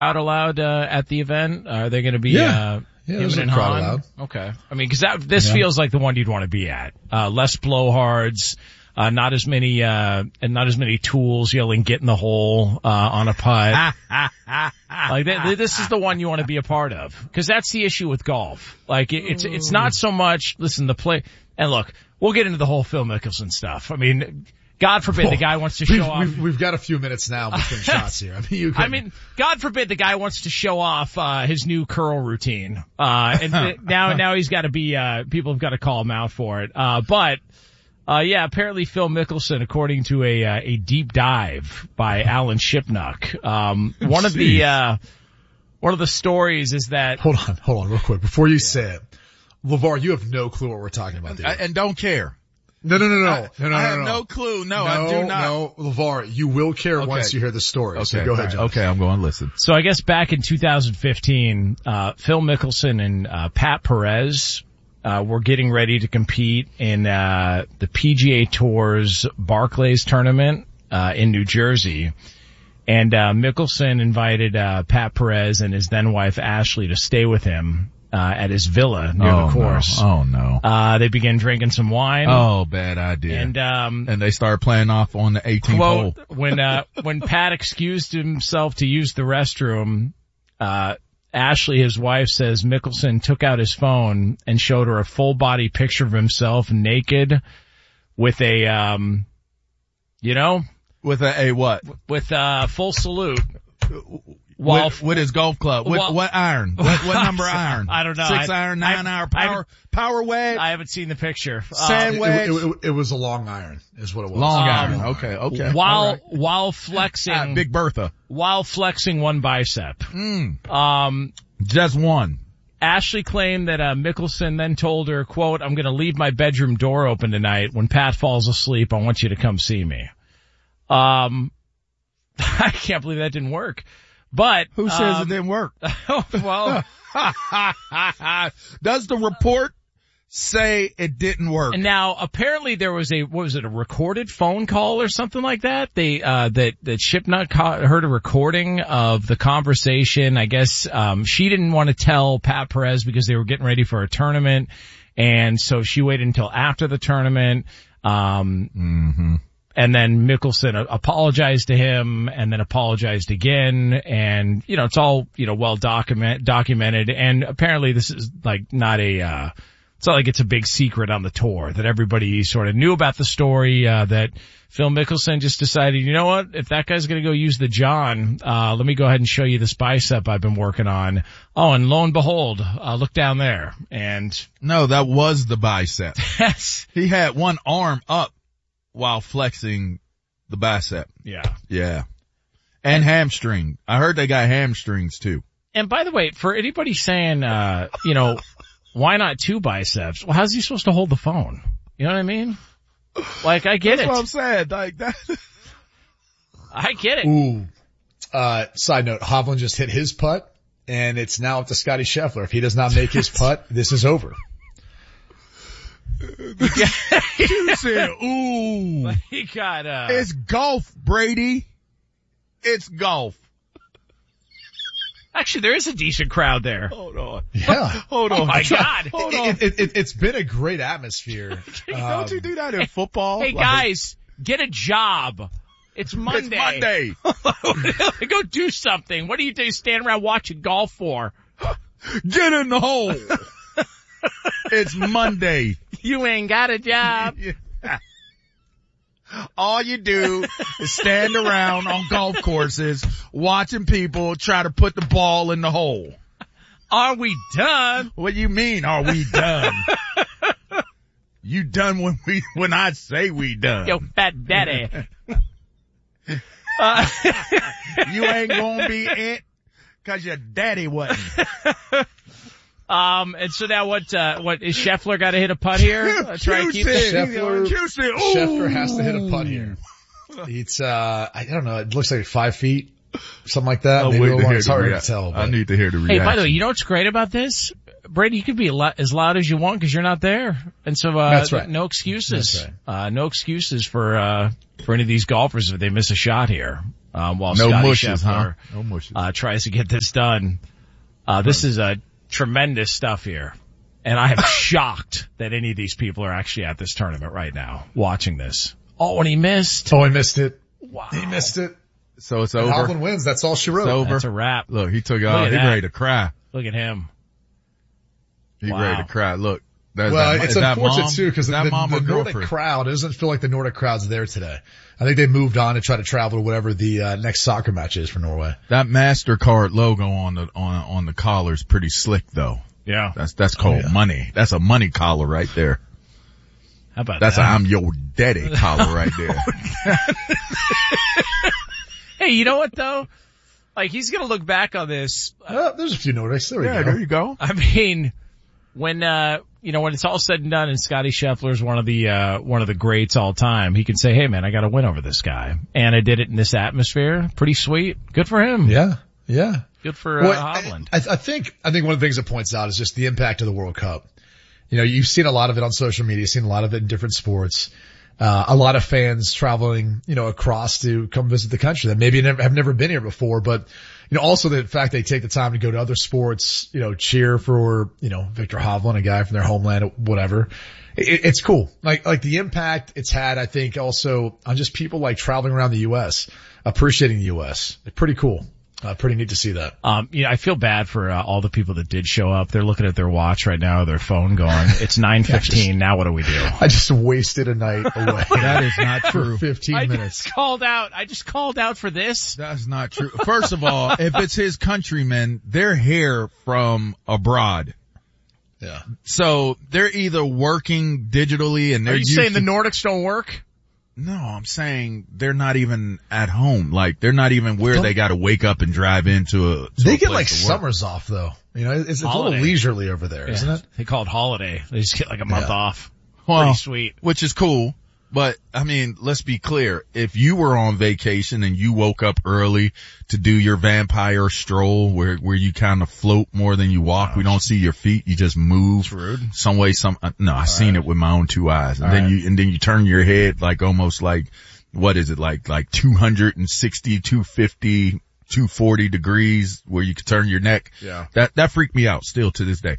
crowd allowed at the event? Are they going to be Yeah, him there's a and crowd Han? allowed. Okay. I mean, because this feels like the one you'd want to be at. Less blowhards, not as many tools yelling "get in the hole" on a putt. This is the one you want to be a part of, because that's the issue with golf. Like it's not so much. Listen, the play, and look, we'll get into the whole Phil Mickelson stuff. I mean, God forbid the guy wants to show off. We've got a few minutes now between shots here. I mean, God forbid the guy wants to show off his new curl routine. And now he's got to be. People have got to call him out for it. But apparently Phil Mickelson, according to a deep dive by Alan Shipnuck, one of the stories is that. Hold on, real quick before you say it, LeVar, you have no clue what we're talking about there. And don't care. No. I have no clue. No, I do not. No, LeVar, you will care once you hear the story. Okay, so go ahead, John. Okay, I'm going to listen. So I guess back in 2015, Phil Mickelson and Pat Perez were getting ready to compete in the PGA Tour's Barclays tournament in New Jersey. And Mickelson invited Pat Perez and his then wife Ashley to stay with him at his villa near the course. No. They began drinking some wine. Oh, bad idea. And they started playing off on the 18th hole. When Pat excused himself to use the restroom, Ashley, his wife, says Mickelson took out his phone and showed her a full body picture of himself naked with a, with a what? With full salute. With his golf club. What iron? What number iron? I don't know. 6 iron, 9 iron, power wedge? I haven't seen the picture. Sand wedge? It was a long iron, is what it was. Long iron. Okay. While flexing. Big Bertha. While flexing one bicep. Just one. Ashley claimed that Mickelson then told her, quote, "I'm going to leave my bedroom door open tonight. When Pat falls asleep, I want you to come see me." I can't believe that didn't work. But who says it didn't work? Well, does the report say it didn't work? And now apparently there was a recorded phone call or something like that? They that Shipnuck heard a recording of the conversation. I guess she didn't want to tell Pat Perez because they were getting ready for a tournament, and so she waited until after the tournament. And then Mickelson apologized to him and then apologized again. And, it's all, well documented. And apparently this is like it's not like it's a big secret on the tour that everybody sort of knew about the story, that Phil Mickelson just decided, you know what? If that guy's going to go use the John, let me go ahead and show you this bicep I've been working on. Oh, and lo and behold, look down there. And no, that was the bicep. Yes. He had one arm up while flexing the bicep. Yeah. And hamstring. I heard they got hamstrings too. And by the way, for anybody saying, why not 2 biceps? Well, how's he supposed to hold the phone? You know what I mean? Like, I get That's it. what I'm saying. Like that. I get it. Ooh. Side note, Hovland just hit his putt, and it's now up to Scotty Scheffler. If he does not make his putt, this is over. You said, ooh. He got, It's golf, Brady. It's golf. Actually, there is a decent crowd there. Hold on. Yeah. Hold on. Oh my God. Hold on. It's been a great atmosphere. Don't you do that in football? Hey, guys, get a job. It's Monday. It's Monday. Go do something. What do you do? Stand around watching golf for? Get in the hole. It's Monday. You ain't got a job. All you do is stand around on golf courses watching people try to put the ball in the hole. Are we done? What do you mean, are we done? You done when I say we done. Yo, fat daddy. You ain't gonna be it 'cause your daddy wasn't. And so now what is Scheffler got to hit a putt here? Try and keep Scheffler has to hit a putt here. It's, I don't know, it looks like 5 feet, something like that. It's hard to tell. I need to hear the reaction. Hey, by the way, you know what's great about this? Brady, you can be as loud as you want because you're not there. And so, that's right. No excuses. That's right. No excuses for any of these golfers if they miss a shot here. while no Scotty mushes, Scheffler huh? No mushes. tries to get this done. This is tremendous stuff here. And I am shocked that any of these people are actually at this tournament right now watching this. Oh, and he missed. Oh, he missed it. Wow. He missed it. So it's And over. Hovland wins. That's all she wrote. It's over. That's a wrap. Look, he took Look out. at He's that. ready to cry. Look at him. He's Wow. ready to cry. Look. It's unfortunate too because the mom or Nordic girlfriend? crowd, it doesn't feel like the Nordic crowd's there today. I think they moved on to try to travel to whatever the next soccer match is for Norway. That MasterCard logo on the collar is pretty slick though. Yeah. That's called money. That's a money collar right there. How about That's that? a I'm your daddy collar right there. Hey, you know what though? Like he's gonna look back on this. There's a few Nordics. There we go. There you go. I mean, when when it's all said and done and Scotty Scheffler's one of the greats all time, he can say, hey man, I gotta win over this guy. And I did it in this atmosphere. Pretty sweet. Good for him. Yeah. Yeah. Good for Hovland. I think one of the things it points out is just the impact of the World Cup. You know, you've seen a lot of it on social media, seen a lot of it in different sports. A lot of fans traveling, across to come visit the country that maybe have never been here before, but, also the fact they take the time to go to other sports, cheer for, Victor Hovland, a guy from their homeland, whatever. It's cool. Like the impact it's had, I think also on just people like traveling around the U.S., appreciating the U.S. It's pretty cool. Pretty neat to see that. I feel bad for all the people that did show up. They're looking at their watch right now, their phone going, it's 9:15. Now what do we do? I just wasted a night away. That is not true. For 15 minutes. I just called out for this. That's not true. First of all, if it's his countrymen, they're here from abroad. Yeah. So they're either working digitally and they're Are you saying the Nordics don't work? No, I'm saying they're not even at home. Like they're not even where they got to wake up and drive into They get like summers off though. It's a little leisurely over there, isn't it? They call it holiday. They just get like a month off. Well, pretty sweet. Which is cool. But I mean, let's be clear. If you were on vacation and you woke up early to do your vampire stroll where you kind of float more than you walk, we don't see your feet, you just move. It's rude. Some way, I've seen it with my own two eyes. And then you turn your head like almost like, what is it? Like 260, 250, 240 degrees where you can turn your neck. Yeah. That freaked me out still to this day.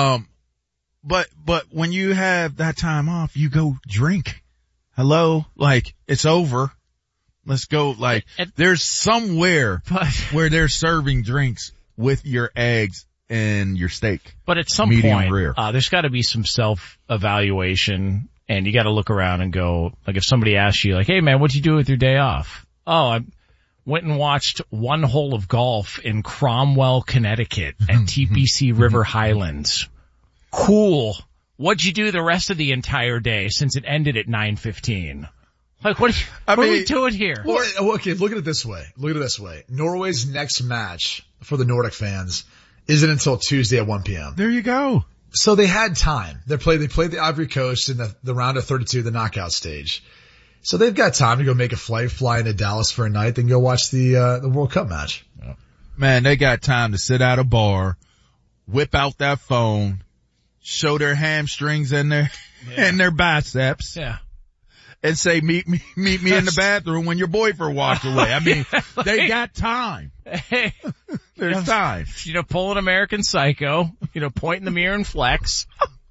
But when you have that time off, you go drink. Hello? Like, it's over. Let's go. Like, there's somewhere where they're serving drinks with your eggs and your steak. But at some medium point, rare. There's got to be some self-evaluation, and you got to look around and go, like, if somebody asks you, like, hey man, what'd you do with your day off? Oh, I went and watched one hole of golf in Cromwell, Connecticut at TPC River Highlands. Cool. What'd you do the rest of the entire day since it ended at 9:15? Like, what are we doing here? Well, okay, look at it this way. Norway's next match for the Nordic fans isn't until Tuesday at 1 p.m. There you go. So they had time. They played the Ivory Coast in the round of 32, the knockout stage. So they've got time to go make a flight, fly into Dallas for a night, then go watch the World Cup match. Man, they got time to sit at a bar, whip out that phone, show their hamstrings and their biceps. Yeah. And say, meet me in the bathroom when your boyfriend walks away. I mean, they got time. Hey, There's time. Pull an American Psycho, point in the mirror and flex.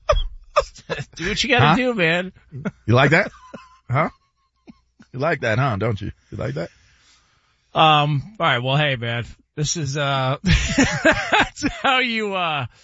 Do what you gotta do, man. You like that? Huh? You like that, huh? Don't you? You like that? All right. Well, hey, man, this is, that's how you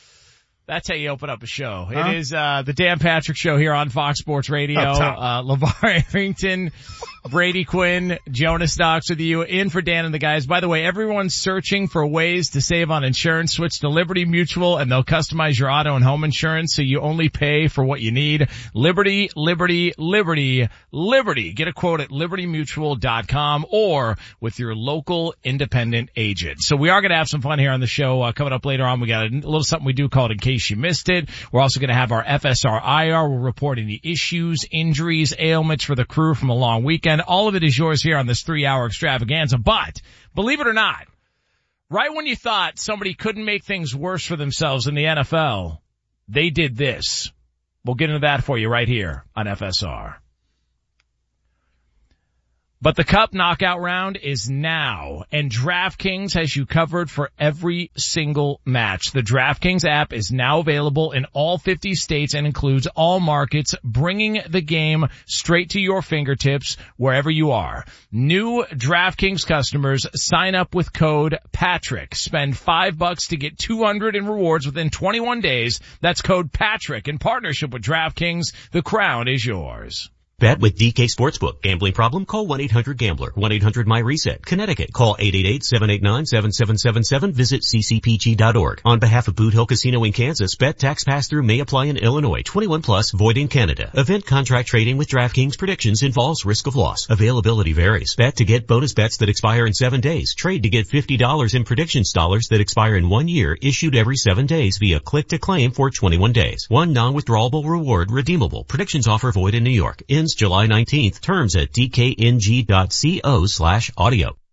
open up a show. It is, the Dan Patrick Show here on Fox Sports Radio. LeVar Arrington, Brady Quinn, Jonas Knox with you, in for Dan and the guys. By the way, everyone's searching for ways to save on insurance. Switch to Liberty Mutual and they'll customize your auto and home insurance so you only pay for what you need. Liberty, Liberty, Liberty, Liberty. Get a quote at libertymutual.com or with your local independent agent. So we are going to have some fun here on the show. Coming up later on, we got a little something we do called In Case You Missed It. We're also going to have our FSR IR. We're reporting the issues, injuries, ailments for the crew from a long weekend. All of it is yours here on this 3-hour extravaganza. But believe it or not, right when you thought somebody couldn't make things worse for themselves in the NFL, they did this. We'll get into that for you right here on FSR. But the Cup knockout round is now, and DraftKings has you covered for every single match. The DraftKings app is now available in all 50 states and includes all markets, bringing the game straight to your fingertips wherever you are. New DraftKings customers sign up with code PATRICK. Spend $5 to get $200 in rewards within 21 days. That's code PATRICK in partnership with DraftKings. The crown is yours. Bet with DK Sportsbook. Gambling problem? Call 1-800-GAMBLER. 1-800-MY-RESET. Connecticut. Call 888-789-7777. Visit ccpg.org. On behalf of Boot Hill Casino in Kansas, bet tax pass-through may apply in Illinois. 21 plus, void in Canada. Event contract trading with DraftKings predictions involves risk of loss. Availability varies. Bet to get bonus bets that expire in 7 days. Trade to get $50 in predictions dollars that expire in 1 year, issued every 7 days via click to claim for 21 days. One non-withdrawable reward redeemable. Predictions offer void in New York. Ends July 19th. Terms at dkng.co/audio.